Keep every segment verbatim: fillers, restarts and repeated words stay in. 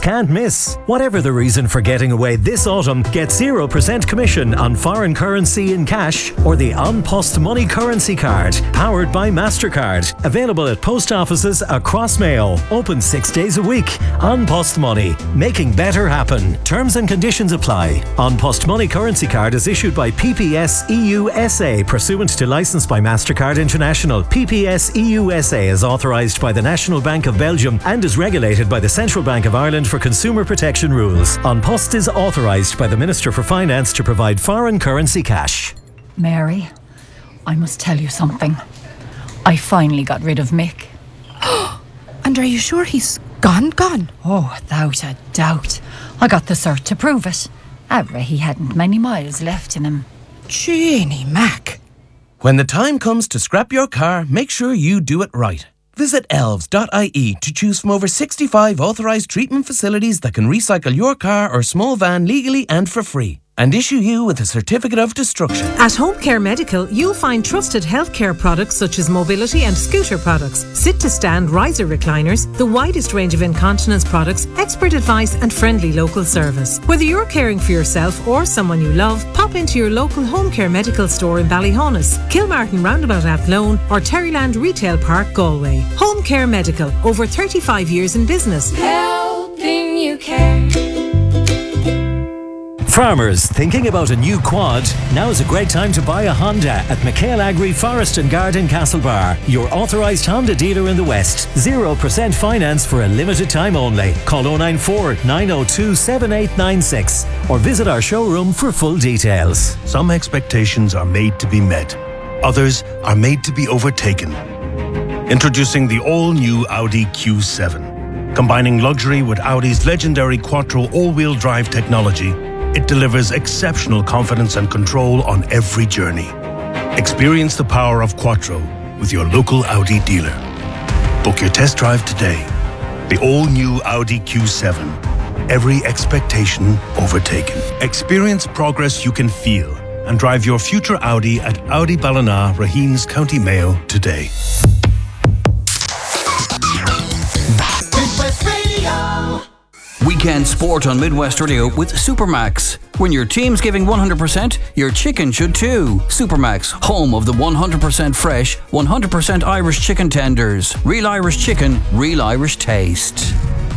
can't miss. Whatever the reason for getting away this autumn, get zero percent commission on foreign currency in cash or the An Post Money Currency Card, powered by MasterCard. Available at post offices across Mayo. Open six days a week. An Post Money, making better happen. Terms and conditions apply. An Post Money Currency Card is issued by P P S E U S A, pursuant to licence by MasterCard International. P P S E U S A is authorised by the National Bank of Belgium and is regulated by the Central Bank of Ireland for consumer protection rules. An Post is authorised by the Minister for Finance to provide foreign currency cash. Mary, I must tell you something. I finally got rid of Mick. And are you sure he's gone, gone? Oh, without a doubt. I got the cert to prove it. However, he hadn't many miles left in him. Jeannie Mac. When the time comes to scrap your car, make sure you do it right. Visit elves dot I E to choose from over sixty-five authorised treatment facilities that can recycle your car or small van legally and for free, and issue you with a certificate of destruction. At Home Care Medical, you'll find trusted healthcare products such as mobility and scooter products, sit-to-stand riser recliners, the widest range of incontinence products, expert advice and friendly local service. Whether you're caring for yourself or someone you love, pop into your local Home Care Medical store in Ballyhonus, Kilmartin Roundabout Athlone or Terryland Retail Park, Galway. Home Care Medical, over thirty-five years in business. Helping you care. Farmers thinking about a new quad? Now is a great time to buy a Honda at McHale Agri Forest and Garden Castlebar, your authorised Honda dealer in the West. zero percent finance for a limited time only. Call oh nine four, nine oh two, seven eight nine six or visit our showroom for full details. Some expectations are made to be met. Others are made to be overtaken. Introducing the all-new Audi Q seven. Combining luxury with Audi's legendary Quattro all-wheel drive technology, it delivers exceptional confidence and control on every journey. Experience the power of Quattro with your local Audi dealer. Book your test drive today. The all-new Audi Q seven. Every expectation overtaken. Experience progress you can feel and drive your future Audi at Audi Ballina, Raheens, County Mayo today. Midwest Radio. Weekend sport on Midwest Radio with Supermax. When your team's giving one hundred percent, your chicken should too. Supermax, home of the one hundred percent fresh, one hundred percent Irish chicken tenders. Real Irish chicken, real Irish taste.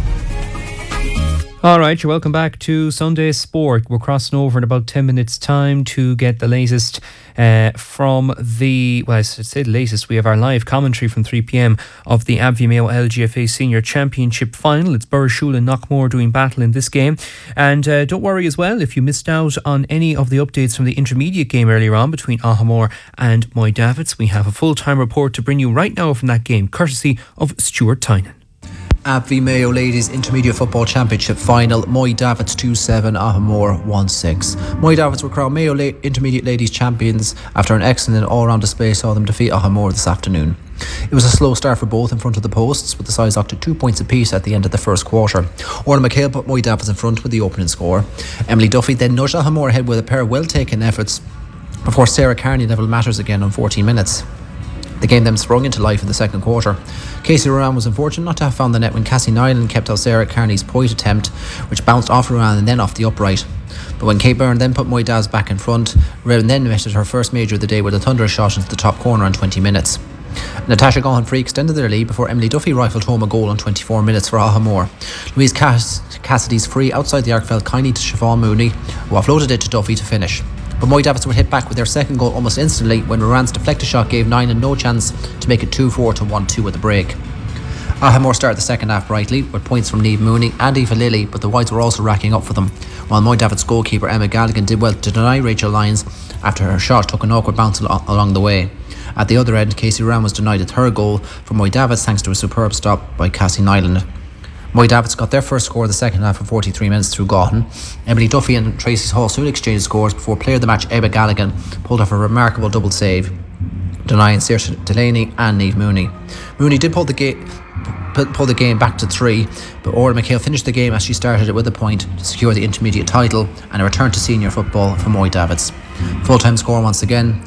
Alright, you're welcome back to Sunday Sport. We're crossing over in about ten minutes time to get the latest uh, from the, well I should say the latest, we have our live commentary from three p.m. of the Abbey Mayo L G F A Senior Championship Final. It's Burrishoole and Knockmore doing battle in this game. And uh, don't worry as well, if you missed out on any of the updates from the intermediate game earlier on between Ahamore and Moy Davits, we have a full-time report to bring you right now from that game, courtesy of Stuart Tynan. Abbey Mayo Ladies Intermediate Football Championship Final, Moy Davits two seven, Ahamore one six. Moy Davits were crowned Mayo La- Intermediate Ladies Champions after an excellent all-round display saw them defeat Ahamore this afternoon. It was a slow start for both in front of the posts, with the sides up to two points apiece at the end of the first quarter. Orla McHale put Moy Davits in front with the opening score. Emily Duffy then nudged Ahamore ahead with a pair of well-taken efforts before Sarah Carney levelled matters again on fourteen minutes. The game then sprung into life in the second quarter. Casey Ruan was unfortunate not to have found the net when Cassie Nyland kept out Sarah Carney's point attempt, which bounced off Ruan and then off the upright. But when Kate Byrne then put Moy Davs back in front, Ruan then netted her first major of the day with a thunderous shot into the top corner on twenty minutes. Natasha Gaughan-Free extended their lead before Emily Duffy rifled home a goal on twenty-four minutes for Ahamore. Louise Cass- Cassidy's free outside the arc fell kindly to Siobhan Mooney, who offloaded it to Duffy to finish. But Moy Davits would hit back with their second goal almost instantly when Ruan's deflected shot gave Nyland no chance to make it two four to one two at the break. Ahamore started the second half brightly with points from Niamh Mooney and Aoife Lilly, but the Whites were also racking up for them, while Moy Davits goalkeeper Emma Galligan did well to deny Rachel Lyons after her shot took an awkward bounce al- along the way. At the other end, Casey Ruan was denied a third goal from Moy Davits thanks to a superb stop by Cassie Nyland. Moy Davits got their first score of the second half of forty-three minutes through Gaughan. Emily Duffy and Tracy Hall soon exchanged scores before player of the match Emma Galligan pulled off a remarkable double save, denying Saoirse Delaney and Niamh Mooney. Mooney did pull the, ga- pull the game back to three, but Orla McHale finished the game as she started it with a point to secure the intermediate title and a return to senior football for Moy Davits. Full-time score once again,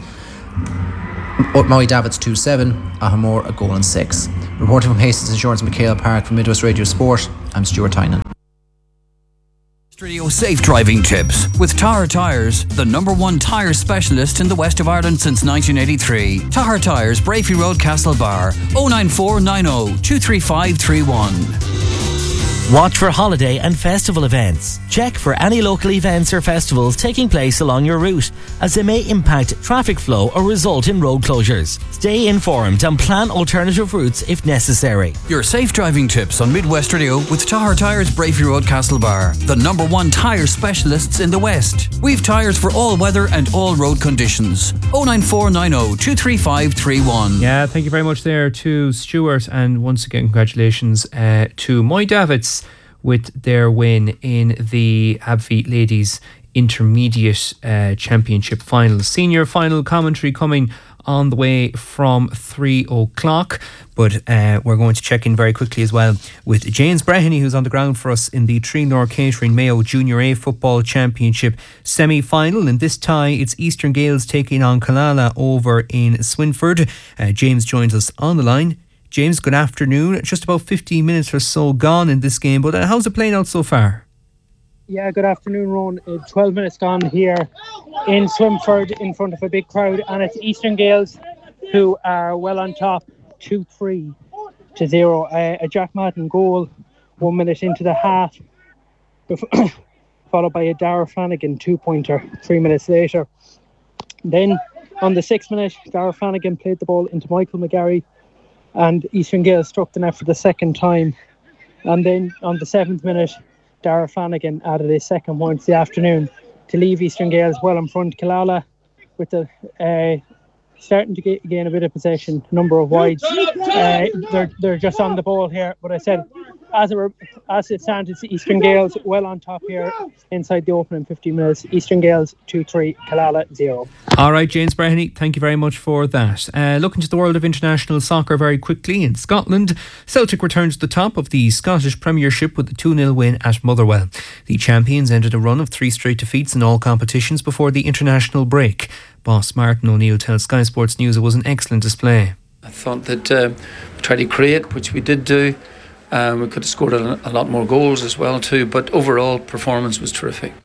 Moy Davits two seven, Ahamore a goal and six. Reporting from Hastings Insurance McHale Park for Midwest Radio Sport, I'm Stuart Tynan. Radio Safe Driving Tips with Tahar Tyres, the number one tyre specialist in the west of Ireland since nineteen eighty-three. Tahar Tyres, Brafey Road, Castlebar, oh nine four nine oh two three five three one. Watch for holiday and festival events. Check for any local events or festivals taking place along your route, as they may impact traffic flow or result in road closures. Stay informed and plan alternative routes if necessary. Your safe driving tips on Midwest Radio with Tahar Tyres, Brafey Road, Castlebar, the number one tyre specialists in the West. We've tyres for all weather and all road conditions. oh nine four nine oh two three five three one. Yeah, thank you very much there to Stuart, and once again congratulations uh, to Moy Davids with their win in the Abfeet Ladies Intermediate uh, Championship final. Senior final commentary coming on the way from three o'clock, but uh, we're going to check in very quickly as well with James Breheny, who's on the ground for us in the Tree Nor Catering Mayo Junior A Football Championship semi-final. In this tie, it's Eastern Gales taking on Killala over in Swinford. Uh, James joins us on the line. James, good afternoon. Just about fifteen minutes or so gone in this game, but how's it playing out so far? Yeah, good afternoon, Ron. Uh, twelve minutes gone here in Swinford in front of a big crowd, and it's Eastern Gales who are well on top, two three to zero. Uh, a Jack Madden goal one minute into the half, before, followed by a Dara Flanagan two-pointer three minutes later. Then on the sixth minute, Dara Flanagan played the ball into Michael McGarry, and Eastern Gales struck the net for the second time. And then on the seventh minute, Dara Flanagan added his second point of the afternoon to leave Eastern Gales well in front. Killala with the uh, starting to get, gain a bit of possession, number of wides. Uh, they're they're just on the ball here. But I said, as it, as it stands, it's Eastern Gales well on top here inside the opening fifteen minutes. Eastern Gales two three, Killala zero. All right, James Breheny, thank you very much for that. Uh, looking to the world of international soccer very quickly. In Scotland, Celtic returned to the top of the Scottish Premiership with a two nil win at Motherwell. The champions ended a run of three straight defeats in all competitions before the international break. Boss Martin O'Neill tells Sky Sports News it was an excellent display. I thought that um, we tried to create, which we did do. Um, we could have scored a, a lot more goals as well too, but overall performance was terrific.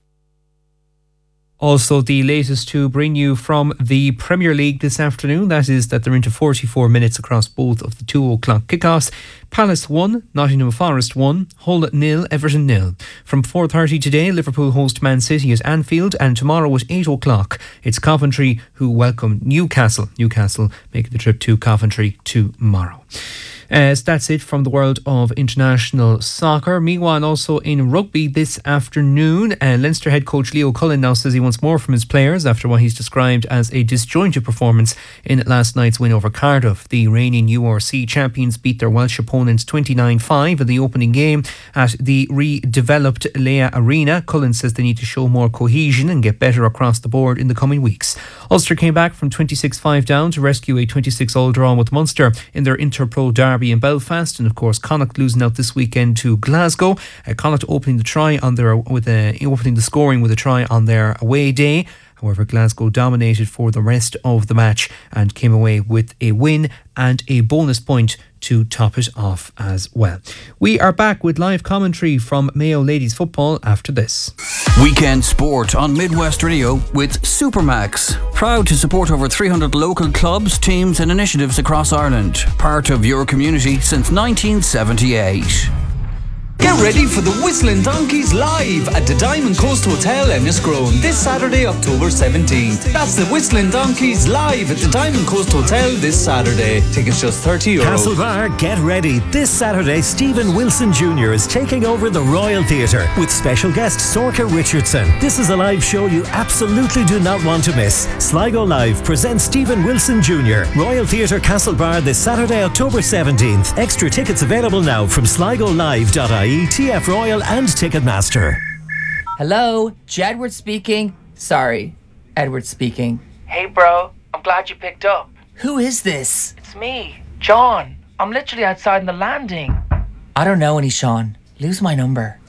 Also, the latest to bring you from the Premier League this afternoon, that is that they're into forty-four minutes across both of the two o'clock kickoffs. Palace one, Nottingham Forest one, Hull nil, Everton nil. From four thirty today, Liverpool host Man City at Anfield, and tomorrow at eight o'clock, it's Coventry who welcome Newcastle. Newcastle making the trip to Coventry tomorrow. Uh, so that's it from the world of international soccer. Meanwhile, also in rugby this afternoon, uh, Leinster head coach Leo Cullen now says he wants more from his players after what he's described as a disjointed performance in last night's win over Cardiff. The reigning U R C champions beat their Welsh opponents twenty-nine five in the opening game at the redeveloped Leia Arena. Cullen says they need to show more cohesion and get better across the board in the coming weeks. Ulster came back from twenty-six five down to rescue a twenty-six all draw with Munster in their Interpro derby in Belfast, and of course Connacht losing out this weekend to Glasgow. Uh, Connacht opening the try on their with a, opening the scoring with a try on their away day. However, Glasgow dominated for the rest of the match and came away with a win and a bonus point to top it off as well. We are back with live commentary from Mayo Ladies Football after this. Weekend sport on Midwest Radio with Supermax. Proud to support over three hundred local clubs, teams and initiatives across Ireland. Part of your community since nineteen seventy-eight. Get ready for the Whistling Donkeys live at the Diamond Coast Hotel Enniscrone this Saturday, October seventeenth. That's the Whistling Donkeys live at the Diamond Coast Hotel this Saturday. Tickets just thirty euro. Castlebar, get ready. This Saturday, Stephen Wilson Junior is taking over the Royal Theatre with special guest Sorka Richardson. This is a live show you absolutely do not want to miss. Sligo Live presents Stephen Wilson Junior Royal Theatre Castlebar this Saturday, October seventeenth. Extra tickets available now from sligo live dot I E, T F Royal and Ticketmaster. Hello, Jedward speaking. Sorry, Edward speaking. Hey bro, I'm glad you picked up. Who is this? It's me, John. I'm literally outside in the landing. I don't know any Sean. Lose my number.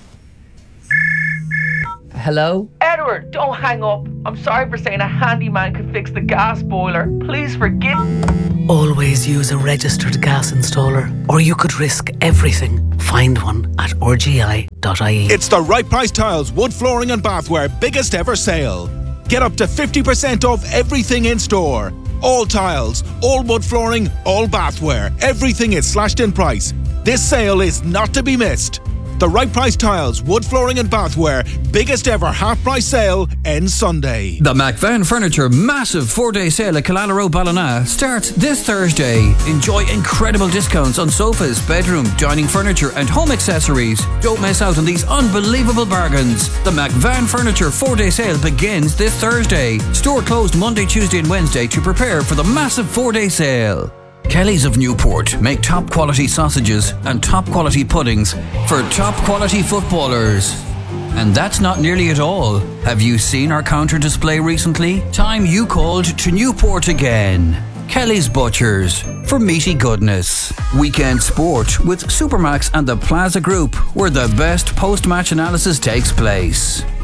Hello? Edward, don't hang up. I'm sorry for saying a handyman could fix the gas boiler. Please forgive. Always use a registered gas installer, or you could risk everything. Find one at r g i dot i e. It's the Right Price Tiles Wood Flooring and Bathware biggest ever sale. Get up to fifty percent off everything in store. All tiles, all wood flooring, all bathware. Everything is slashed in price. This sale is not to be missed. The Right Price Tiles, Wood Flooring and Bathware biggest ever half price sale ends Sunday. The McVan Furniture massive four-day sale at Killala Road, Ballina starts this Thursday. Enjoy incredible discounts on sofas, bedroom, dining furniture and home accessories. Don't miss out on these unbelievable bargains. The McVan Furniture four-day sale begins this Thursday. Store closed Monday, Tuesday and Wednesday to prepare for the massive four-day sale. Kelly's of Newport make top quality sausages and top quality puddings for top quality footballers. And that's not nearly it all. Have you seen our counter display recently? Time you called to Newport again. Kelly's Butchers for meaty goodness. Weekend sport with Supermax and the Plaza Group, where the best post-match analysis takes place.